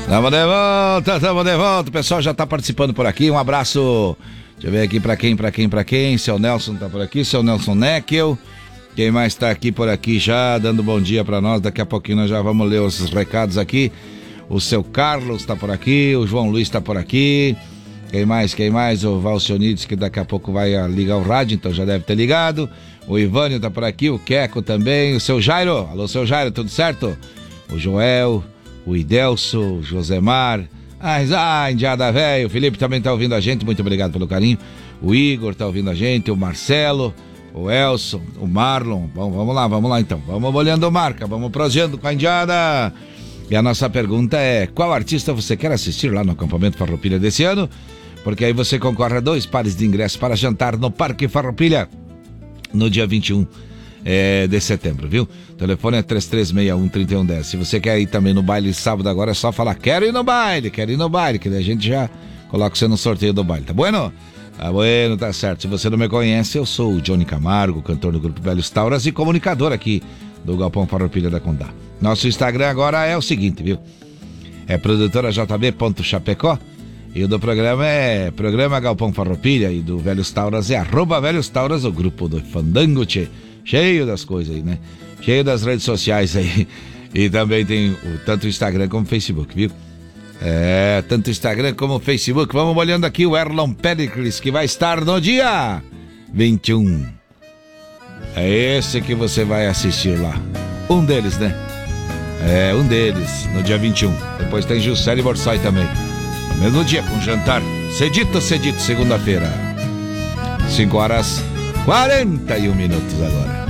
Tamo de volta. O pessoal já tá participando por aqui. Um abraço. Deixa eu ver aqui pra quem. Seu Nelson tá por aqui, seu Nelson Neckel. Quem mais tá aqui por aqui já, dando bom dia pra nós. Daqui a pouquinho nós já vamos ler os recados aqui. O seu Carlos tá por aqui, o João Luiz tá por aqui. Quem mais? O Valcionides, que daqui a pouco vai ligar o rádio, então já deve ter ligado. O Ivânio tá por aqui, o Queco também. O seu Jairo, alô seu Jairo, tudo certo? O Joel, o Idelso, o Josemar. Indiada velho. O Felipe também tá ouvindo a gente, muito obrigado pelo carinho. O Igor tá ouvindo a gente, o Marcelo, o Elson, o Marlon. Bom, vamos lá então. Vamos olhando marca, vamos prosseguindo com a indiada. E a nossa pergunta é: qual artista você quer assistir lá no acampamento Farroupilha desse ano? Porque aí você concorre a 2 pares de ingressos para jantar no Parque Farroupilha no dia 21 de setembro, viu? O telefone é 3361-3110. Se você quer ir também no baile sábado agora, é só falar: quero ir no baile, que daí a gente já coloca você no sorteio do baile, tá bueno? Tá bueno, tá certo. Se você não me conhece, eu sou o Johnny Camargo, cantor do grupo Velhos Tauras e comunicador aqui do Galpão Farroupilha da Condá. Nosso Instagram agora é o seguinte, viu? É produtorajb.chapecó. E o do programa é Programa Galpão Farroupilha, e do Velhos Tauras é @Velhos Tauras, o grupo do Fandango, cheio das coisas aí, né? Cheio das redes sociais aí. E também tem tanto o Instagram como o Facebook, viu? Tanto o Instagram como o Facebook. Vamos olhando aqui o Erlon Pericles, que vai estar no dia 21. É esse que você vai assistir lá. Um deles, né? Um deles, no dia 21. Depois tem Juscelio Borsoi também. No mesmo dia, com jantar. Cedito, segunda-feira. 5h41 agora.